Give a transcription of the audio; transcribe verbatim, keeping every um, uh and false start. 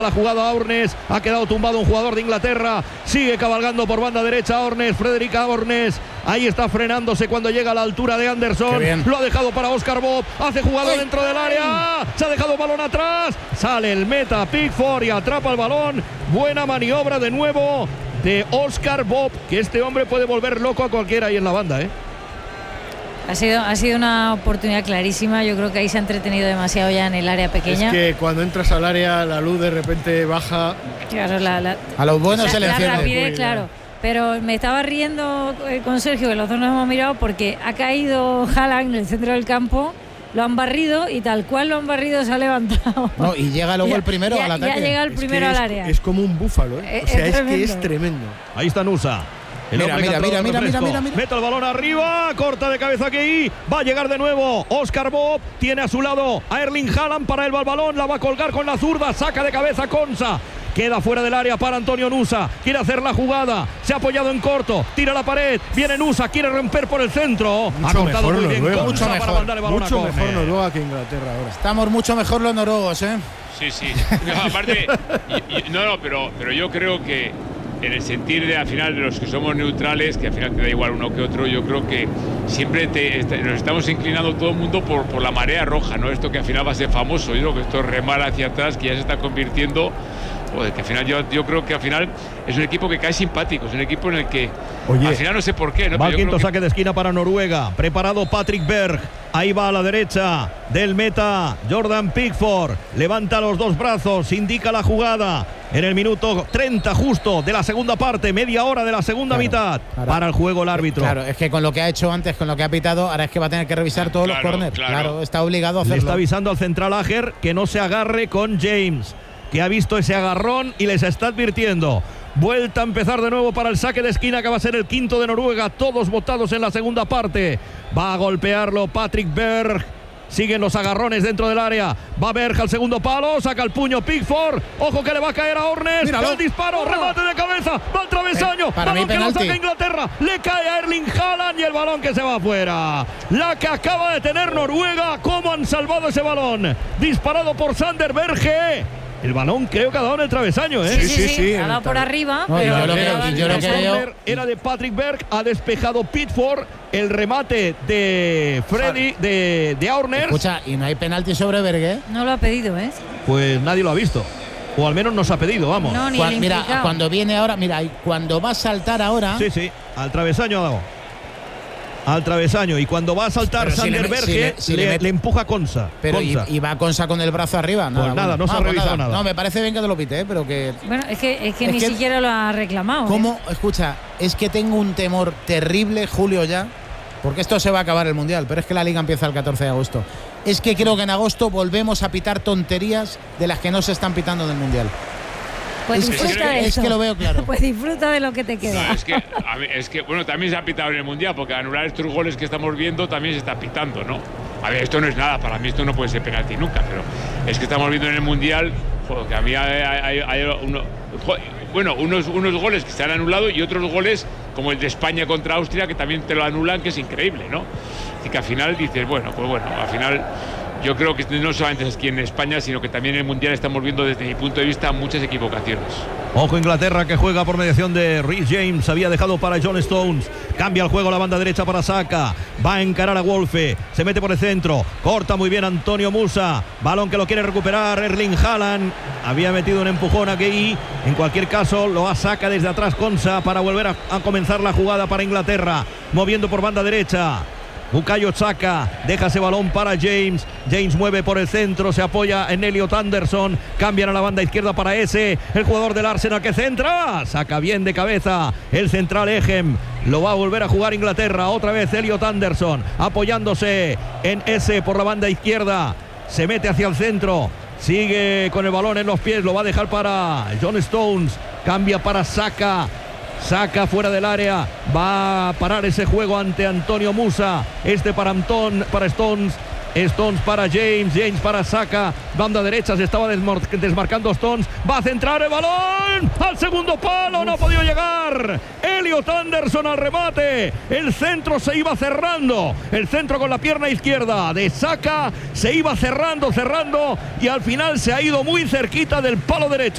La jugada a Ornes, ha quedado tumbado un jugador de Inglaterra, sigue cabalgando por banda derecha Ornes, Frederica Ornes, ahí está frenándose cuando llega a la altura de Anderson, lo ha dejado para Oscar Bob, hace jugada dentro del área, se ha dejado balón atrás, sale el meta Pickford y atrapa el balón, buena maniobra de nuevo de Oscar Bob, que este hombre puede volver loco a cualquiera ahí en la banda, ¿eh? Ha sido, ha sido una oportunidad clarísima. Yo creo que ahí se ha entretenido demasiado ya en el área pequeña. Es que cuando entras al área la luz de repente baja. Claro, la, la, a los buenos la, se le la enciende. Rapidez, claro. Pero me estaba riendo eh, con Sergio, que los dos nos hemos mirado, porque ha caído Haaland en el centro del campo, lo han barrido y tal cual lo han barrido se ha levantado. No, y llega luego ya, el primero ya, al ataque. Ya llega el primero es al es, área. Es como un búfalo, ¿eh? O sea, es, es que es tremendo. Ahí está Nusa. El mira, mira, mira, mira, mira, mira, mira. Mete el balón arriba, corta de cabeza aquí, va a llegar de nuevo Oscar Bob, tiene a su lado a Erling Haaland para el balón, la va a colgar con la zurda, saca de cabeza Konsa. Queda fuera del área para Antonio Nusa. Quiere hacer la jugada. Se ha apoyado en corto. Tira la pared. Viene Nusa. Quiere romper por el centro. Mucho ha cortado mejor muy bien Noruega. Konsa Mucho para mejor. mandar el balón Mucho a mejor córner. Noruega que Inglaterra ahora. Estamos mucho mejor los noruegos, ¿eh? Sí, sí. No, aparte, y, y, no, no, pero, pero yo creo que en el sentir de al final de los que somos neutrales, que al final te da igual uno que otro, yo creo que siempre te, este, nos estamos inclinando todo el mundo por, por la marea roja, ¿no? Esto que al final va a ser famoso. Yo creo que esto es remar hacia atrás, que ya se está convirtiendo. Joder, que al final yo, yo creo que al final es un equipo que cae simpático, es un equipo en el que Oye, al final no sé por qué, ¿no? Va al quinto que... saque de esquina para Noruega. Preparado Patrick Berg. Ahí va a la derecha del meta Jordan Pickford. Levanta los dos brazos, indica la jugada. En el minuto treinta justo de la segunda parte, media hora de la segunda claro, mitad. Ahora, para el juego el árbitro. Claro, es que con lo que ha hecho antes, con lo que ha pitado, ahora es que va a tener que revisar todos claro, los corners. Claro. claro, está obligado a hacerlo. Le está avisando al central Ager que no se agarre con James, que ha visto ese agarrón y les está advirtiendo. Vuelta a empezar de nuevo para el saque de esquina, que va a ser el quinto de Noruega, todos votados en la segunda parte. Va a golpearlo Patrick Berg. Siguen los agarrones dentro del área. Va Berg al segundo palo, saca el puño Pickford. Ojo que le va a caer a Ornes. Míralo. El disparo, remate de cabeza, va al travesaño. Eh, para balón mí, que lo penalti. saca Inglaterra. Le cae a Erling Haaland y el balón que se va afuera. La que acaba de tener Noruega. ¿Cómo han salvado ese balón? Disparado por Sander Berge. El balón creo que ha dado en el travesaño, ¿eh? Sí, sí, sí, sí. Ha dado por arriba. No, pero yo lo era, que, yo lo que veo... Era de Patrick Berg, ha despejado Pickford. El remate de Freddy, de, de Aurners. Escucha, y no hay penalti sobre Berge. No lo ha pedido, ¿eh? Pues nadie lo ha visto. O al menos nos ha pedido, vamos. No, ni Cuando, el mira, implicado. cuando viene ahora, mira, cuando va a saltar ahora. Sí, sí, al travesaño ha dado. Al travesaño. Y cuando va a saltar Pero Sander si le- Berge, si le- si le, le mete- le empuja Konsa. Pero y, Konsa. y va Konsa con el brazo arriba. Nada, Pues nada, bueno. no se ha pues revisado nada. No, me parece bien que te lo pite, ¿eh? Pero que. Bueno, es que, es que Es ni que- siquiera lo ha reclamado. ¿Cómo? ¿eh? Escucha, es que tengo un temor terrible, Julio, ya. Porque esto se va a acabar el Mundial, pero es que la Liga empieza el catorce de agosto. Es que creo que en agosto volvemos a pitar tonterías de las que no se están pitando en el Mundial. Pues es, disfruta que, de es eso. que lo veo claro. Pues disfruta de lo que te queda. No, es que, a ver, es que, bueno, también se ha pitado en el Mundial, porque anular estos goles que estamos viendo también se está pitando, ¿no? A ver, esto no es nada, para mí esto no puede ser penalti nunca, pero es que estamos viendo en el Mundial, joder, que a mí hay, hay, hay uno, joder, bueno, unos, unos goles que se han anulado y otros goles, como el de España contra Austria, que también te lo anulan, que es increíble, ¿no? Y que al final dices, bueno, pues bueno, al final... Yo creo que no solamente es aquí en España, sino que también en el Mundial estamos viendo desde mi punto de vista muchas equivocaciones. Ojo Inglaterra, que juega por mediación de Reece James. Había dejado para John Stones. Cambia el juego la banda derecha para Saka. Va a encarar a Wolfe. Se mete por el centro. Corta muy bien Antonio Musa. Balón que lo quiere recuperar Erling Haaland. Había metido un empujón aquí. En cualquier caso lo saca desde atrás Konsa para volver a, a comenzar la jugada para Inglaterra. Moviendo por banda derecha. Bukayo Saka deja ese balón para James. James mueve por el centro, se apoya en Elliot Anderson. Cambian a la banda izquierda para ese, el jugador del Arsenal que centra. Saca bien de cabeza el central Egem. Lo va a volver a jugar Inglaterra. Otra vez Elliot Anderson apoyándose en ese por la banda izquierda. Se mete hacia el centro. Sigue con el balón en los pies. Lo va a dejar para John Stones. Cambia para Saka. Saca fuera del área, va a parar ese juego ante Antonio Musa. Este para Anton, para Stones. Stones para James, James para Saka. Banda derecha, se estaba desmarcando Stones. Va a centrar el balón al segundo palo, no ha podido llegar. Elliot Anderson al remate. El centro se iba cerrando. El centro con la pierna izquierda de Saka se iba cerrando, cerrando. Y al final se ha ido muy cerquita del palo derecho.